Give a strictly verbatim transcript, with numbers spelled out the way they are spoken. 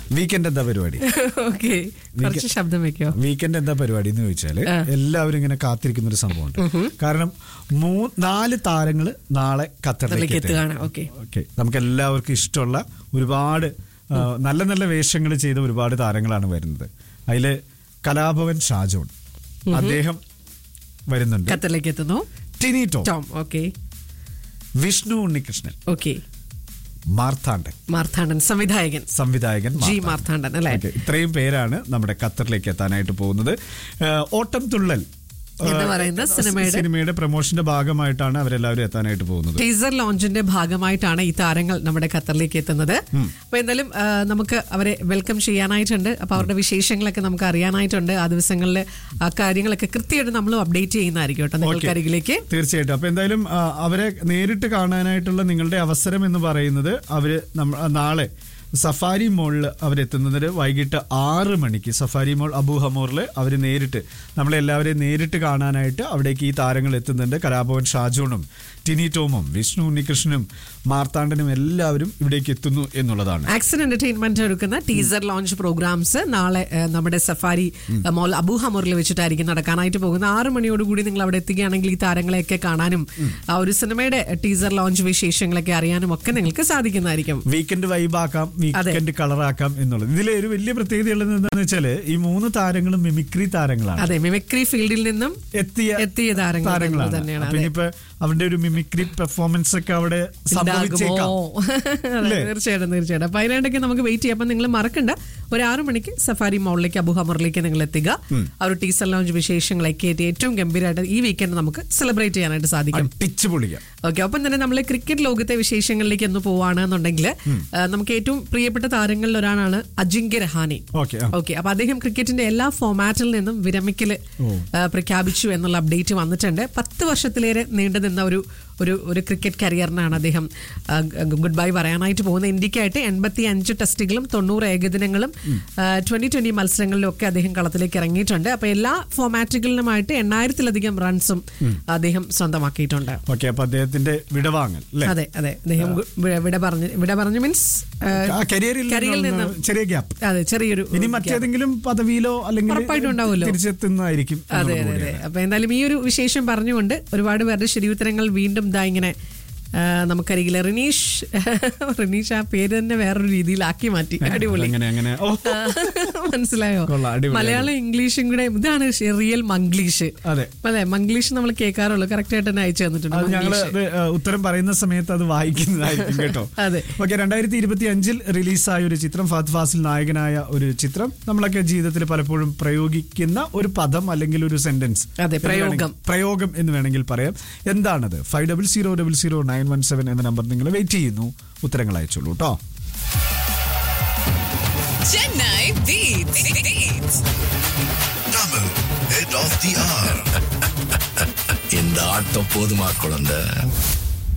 Weekend എന്താ പരിപാടി? ശബ്ദം വെക്കോ. വീക്കെൻഡ് എന്താ പരിപാടി എന്ന് ചോദിച്ചാല് എല്ലാവരും ഇങ്ങനെ കാത്തിരിക്കുന്ന ഒരു സംഭവമുണ്ട്. കാരണം മൂ നാല് താരങ്ങള് നാളെ ഖത്തറിലേക്ക് എത്തുകയാണ്. ഓക്കെ, നമുക്ക് എല്ലാവർക്കും ഇഷ്ടമുള്ള ഒരുപാട് നല്ല നല്ല വേഷങ്ങൾ ചെയ്ത ഒരുപാട് താരങ്ങളാണ് വരുന്നത്. അതില് കലാഭവൻ ഷാജോൺ അദ്ദേഹം വരുന്നുണ്ട്, ഖത്തറിലേക്ക് എത്തുന്നു. ടിനി ടോം, ഓക്കെ. വിഷ്ണു ഉണ്ണികൃഷ്ണൻ, ഓക്കെ. മാർത്താണ്ഡൻ മാർത്താണ്ഡൻ സംവിധായകൻ സംവിധായകൻ ജി മാർത്താണ്ഡൻ അല്ലേ? ഇത്രയും പേരാണ് നമ്മുടെ ഖത്തറിലേക്ക് എത്താനായിട്ട് പോകുന്നത്. ഓട്ടം തുള്ളൽ എന്ന് പറയുന്ന സിനിമയുടെ സിനിമയുടെ പ്രൊമോഷന്റെ ഭാഗമായിട്ടാണ് അവരെല്ലാവരും എത്താനായിട്ട് പോകുന്നത്. ടീസർ ലോഞ്ചിന്റെ ഭാഗമായിട്ടാണ് ഈ താരങ്ങൾ നമ്മുടെ ഖത്തറിലേക്ക് എത്തുന്നത്. അപ്പൊ എന്തായാലും നമുക്ക് അവരെ വെൽക്കം ചെയ്യാനായിട്ടുണ്ട്. അപ്പൊ അവരുടെ വിശേഷങ്ങളൊക്കെ നമുക്ക് അറിയാനായിട്ടുണ്ട്. ആ ദിവസങ്ങളിൽ ആ കാര്യങ്ങളൊക്കെ കൃത്യമായിട്ട് നമ്മൾ അപ്ഡേറ്റ് ചെയ്യുന്നതായിരിക്കും കേട്ടോ നിങ്ങൾക്ക് അരികിലേക്ക്. തീർച്ചയായിട്ടും. അപ്പൊ എന്തായാലും അവരെ നേരിട്ട് കാണാനായിട്ടുള്ള നിങ്ങളുടെ അവസരം എന്ന് പറയുന്നത് അവര് നാളെ സഫാരി മോളിൽ അവരെത്തുന്നത് വൈകിട്ട് ആറ് മണിക്ക് സഫാരി മോൾ അബു ഹമൂറിൽ അവർ നേരിട്ട് നമ്മളെല്ലാവരെയും നേരിട്ട് കാണാനായിട്ട് അവിടേക്ക് ഈ താരങ്ങൾ എത്തുന്നുണ്ട്. കലാഭവൻ ഷാജോണും ടിനി ടോമും വിഷ്ണു ഉണ്ണികൃഷ്ണനും മാർത്താണ്ഡനും എല്ലാവരും ഇവിടേക്ക് എത്തുന്നു എന്നുള്ളതാണ്. ആക്സൺ എന്റർടൈൻമെന്റ് എടുക്കുന്ന ടീസർ ലോഞ്ച് പ്രോഗ്രാംസ് നാളെ നമ്മുടെ സഫാരി മോൾ അബു ഹമൂറിൽ വെച്ചിട്ടായിരിക്കും നടക്കാനായിട്ട് പോകുന്നത്. ആറ് മണിയോടുകൂടി നിങ്ങൾ അവിടെ എത്തുകയാണെങ്കിൽ ഈ താരങ്ങളെയൊക്കെ കാണാനും ആ ഒരു സിനിമയുടെ ടീസർ ലോഞ്ച് വിശേഷങ്ങളൊക്കെ അറിയാനും ഒക്കെ നിങ്ങൾക്ക് സാധിക്കുന്നതായിരിക്കും. വീക്കെൻഡ് വൈബാക്കാം, വീക്കെൻഡ് കളറാക്കാം എന്നുള്ളത്. ഇതിലെ ഒരു വലിയ പ്രത്യേകത ഉള്ളത് എന്താണെന്ന് വെച്ചാല് ഈ മൂന്ന് താരങ്ങളും മിമിക്രി താരങ്ങളാണ്. അതെ, മിമിക്രി ഫീൽഡിൽ നിന്നും എത്തിയ എത്തിയ താരങ്ങളാണ് തന്നെയാണ്. പിന്നിപ്പോ അവരുടെ ഒരു മിമിക്രി പെർഫോമൻസ് ഒക്കെ അവിടെ സംഭവിച്ചേക്കാം. തീർച്ചയായിട്ടും തീർച്ചയായിട്ടും. അപ്പൊ അതിനായിട്ടൊക്കെ നമുക്ക് വെയിറ്റ് ചെയ്യാം. അപ്പൊ നിങ്ങൾ മറക്കണ്ട, ഒരു ആറു മണിക്ക് സഫാരി മോളിലേക്ക് അബു ഹമറിലേക്ക് നിങ്ങൾ എത്തുക. ആ ഒരു ടീസർ ലോഞ്ച് വിശേഷങ്ങളൊക്കെ ഏറ്റവും ഗംഭീരമായിട്ട് ഈ വീക്കെൻഡ് നമുക്ക് സെലിബ്രേറ്റ് ചെയ്യാനായിട്ട് സാധിക്കും. ഓക്കെ. ഒപ്പം തന്നെ നമ്മൾ ക്രിക്കറ്റ് ലോകത്തെ വിശേഷങ്ങളിലേക്ക് ഒന്ന് പോവാണെന്നുണ്ടെങ്കിൽ നമുക്ക് ഏറ്റവും പ്രിയപ്പെട്ട താരങ്ങളിൽ ഒരാളാണ് അജിങ്ക്യ രഹാനെ. ഓക്കെ. അപ്പൊ അദ്ദേഹം ക്രിക്കറ്റിന്റെ എല്ലാ ഫോമാറ്റിൽ നിന്നും വിരമിക്കല് പ്രഖ്യാപിച്ചു എന്നുള്ള അപ്ഡേറ്റ് വന്നിട്ടുണ്ട്. പത്ത് വർഷത്തിലേറെ നീണ്ടു നിന്ന ഒരു ഒരു ഒരു ക്രിക്കറ്റ് കരിയറിനാണ് അദ്ദേഹം ഗുഡ് ബൈ പറയാനായിട്ട് പോകുന്നത്. ഇന്ത്യക്കായിട്ട് എൺപത്തി അഞ്ച് ടെസ്റ്റുകളും തൊണ്ണൂറ് ഏകദിനങ്ങളും ട്വന്റി ട്വന്റി മത്സരങ്ങളിലും ഒക്കെ അദ്ദേഹം കളത്തിലേക്ക് ഇറങ്ങിയിട്ടുണ്ട്. അപ്പൊ എല്ലാ ഫോമാറ്റുകളിലുമായിട്ട് എണ്ണായിരത്തിലധികം റൺസും അദ്ദേഹം സ്വന്തമാക്കിയിട്ടുണ്ട്. അദ്ദേഹത്തിന്റെ വിടവാങ്ങൽ. അതെ അതെ, അദ്ദേഹം വിട പറഞ്ഞു വിട പറഞ്ഞു മീൻസ് കരിയറിൽ നിന്നും ചെറിയ ഗ്യാപ്പ്. അതെ, ചെറിയൊരു ഇനി മറ്റേതെങ്കിലും പദവിയിലോ അല്ലെങ്കിൽ ഉറപ്പായിട്ടും ഉണ്ടാവുമല്ലോ, തിരിച്ചെത്തുന്നതായിരിക്കും. അതെ അതെ അതെ. അപ്പൊ എന്തായാലും ഈ ഒരു വിശേഷം പറഞ്ഞുകൊണ്ട് ഒരുപാട് പേരുടെ ശരിയുത്തരങ്ങൾ വീണ്ടും ഇതാ ഇങ്ങനെ നമുക്കരികില്ല. റിനീഷ് റിനീഷ് ആ പേര് തന്നെ വേറൊരു രീതിയിലാക്കി മാറ്റി. അടിപൊളി, മനസ്സിലായോ? മലയാളം ഇംഗ്ലീഷും കൂടെ ഇതാണ് റിയൽ മംഗ്ലീഷ്. അതെ, മംഗ്ലീഷ് നമ്മൾ കേൾക്കാറുള്ളൂ. കറക്റ്റ് ആയിട്ട് തന്നെ അയച്ചു തന്നിട്ടുണ്ട്. ഞങ്ങള് ഉത്തരം പറയുന്ന സമയത്ത് അത് വായിക്കുന്നതായിരിക്കും കേട്ടോ. അതെ. ഓക്കെ. രണ്ടായിരത്തി ഇരുപത്തി അഞ്ചിൽ റിലീസായ ഒരു ചിത്രം, ഫഹദ് ഫാസിൽ നായകനായ ഒരു ചിത്രം. നമ്മളൊക്കെ ജീവിതത്തിൽ പലപ്പോഴും പ്രയോഗിക്കുന്ന ഒരു പദം അല്ലെങ്കിൽ ഒരു സെന്റൻസ്, പ്രയോഗം പ്രയോഗം എന്ന് വേണമെങ്കിൽ പറയാം. എന്താണത്? Five double zero double zero nine one seven എന്ന നമ്പർ നിങ്ങൾ വെയിറ്റ് ചെയ്യുന്നു. ഉത്തരങ്ങൾ അയച്ചോളൂ കേട്ടോ. Chennai Beats. Beats. Tamil head of the hour. இந்த ஆட்டம் போதுமா குழந்தை?